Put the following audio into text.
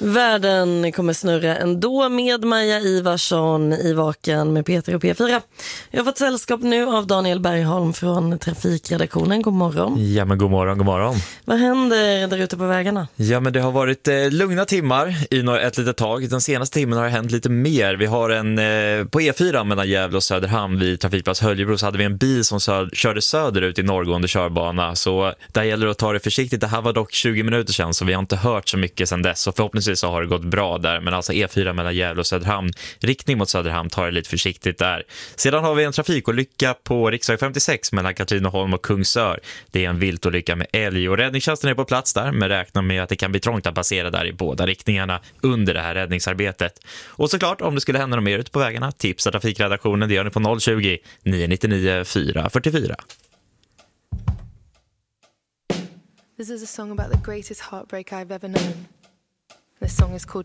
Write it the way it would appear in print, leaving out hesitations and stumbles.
Världen kommer snurra ändå med Maja Ivarsson i Vaken med Peter och P4. Jag har fått sällskap nu av Daniel Bergholm från trafikredaktionen. God morgon. Ja, men god morgon, god morgon. Vad händer där ute på vägarna? Ja, men det har varit lugna timmar i ett litet tag. Den senaste timmen har det hänt lite mer. Vi har på E4 mellan Gävle och Söderhamn vid trafikplats Höljebro så hade vi en bil som körde söderut i norrgående körbana. Så där gäller det att ta det försiktigt. Det här var dock 20 minuter sedan så vi har inte hört så mycket sedan dess. Så förhoppningsvis så har det gått bra där. Men alltså E4 mellan Gävle och Söderhamn, riktning mot Söderhamn, tar det lite försiktigt där. Sedan har vi en trafikolycka på riksväg 56 mellan Katrineholm och Kungsör. Det är en viltolycka med älg och räddningstjänsten är på plats där, men räknar med att det kan bli trångt att passera där i båda riktningarna under det här räddningsarbetet. Och såklart, om det skulle hända något mer ute på vägarna, tipsa trafikredaktionen, det gör ni på 020-999 444. This is a song about the greatest heartbreak I've ever known. This song is called